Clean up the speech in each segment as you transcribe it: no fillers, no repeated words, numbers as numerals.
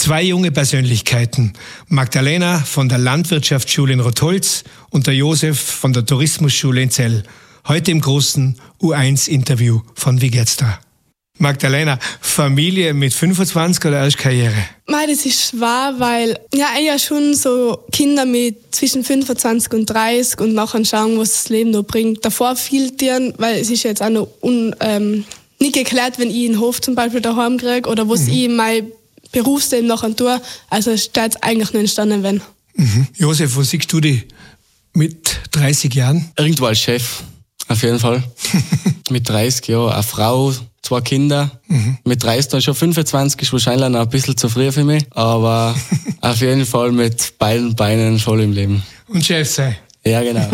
Zwei junge Persönlichkeiten, Magdalena von der Landwirtschaftsschule in Rotholz und der Josef von der Tourismusschule in Zell. Heute im großen U1-Interview von Wie geht's da? Magdalena, Familie mit 25 oder erst Karriere? Mei, das ist schwer, weil eher schon so Kinder mit zwischen 25 und 30 und nachher schauen, was das Leben noch bringt. Davor viel Tieren, weil es ist jetzt auch noch nicht geklärt, wenn ich einen Hof zum Beispiel daheim kriege oder was ich in meinem Berufsleben nachher tue. Also es steht eigentlich nur entstanden, wenn. Josef, wo siehst du dich mit 30 Jahren? Irgendwo als Chef, auf jeden Fall. Mit 30 Jahren, eine Frau, 2 Kinder. Mit 30 dann schon 25 ist wahrscheinlich noch ein bisschen zu früh für mich. Aber auf jeden Fall mit beiden Beinen voll im Leben. Und Chef sein. Ja, genau.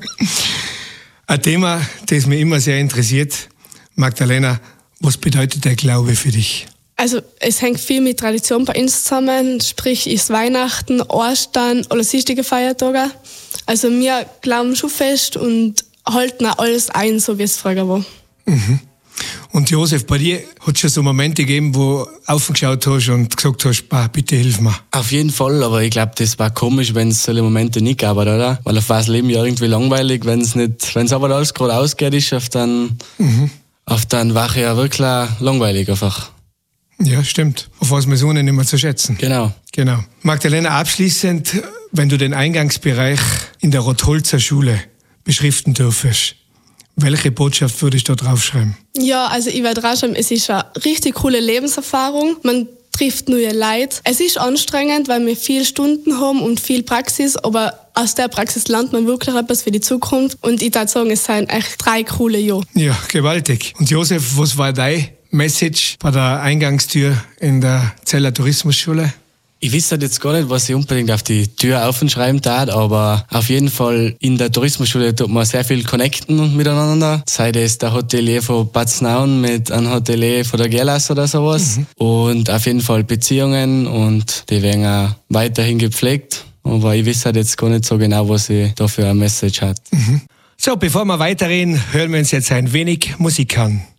Ein Thema, das mich immer sehr interessiert. Magdalena, was bedeutet der Glaube für dich? Also es hängt viel mit Tradition bei uns zusammen, sprich ist Weihnachten, Ostern, alle sonstige Feiertage. Also wir glauben schon fest und halten auch alles ein, so wie es früher war. Und Josef, bei dir hat es schon so Momente gegeben, wo du aufgeschaut hast und gesagt hast, bitte hilf mir. Auf jeden Fall, aber ich glaube, das war komisch, wenn es solche Momente nicht gab, oder? Weil auf das Leben ja irgendwie langweilig, wenn es aber alles gerade ausgeht ist, auf dann war ja wirklich langweilig einfach. Ja, stimmt. Auf was wir so nicht mehr zu schätzen. Genau. Magdalena, abschließend, wenn du den Eingangsbereich in der Rotholzer Schule beschriften dürfest, welche Botschaft würdest du da draufschreiben? Ja, also ich werde draufschreiben, es ist eine richtig coole Lebenserfahrung. Man trifft neue Leute. Es ist anstrengend, weil wir viele Stunden haben und viel Praxis, aber aus der Praxis lernt man wirklich etwas für die Zukunft. Und ich würde sagen, es sind echt 3 coole Jahre. Ja, gewaltig. Und Josef, was war dein Message bei der Eingangstür in der Zeller Tourismusschule? Ich wüsste jetzt gar nicht, was ich unbedingt auf die Tür aufschreiben tat, aber auf jeden Fall in der Tourismusschule tut man sehr viel connecten miteinander. Sei das der Hotelier von Bad Snaun mit einem Hotelier von der Gerlas oder sowas. Und auf jeden Fall Beziehungen und die werden auch weiterhin gepflegt. Aber ich wüsste jetzt gar nicht so genau, was ich da für eine Message hat. So, bevor wir weiterreden, hören wir uns jetzt ein wenig Musik an.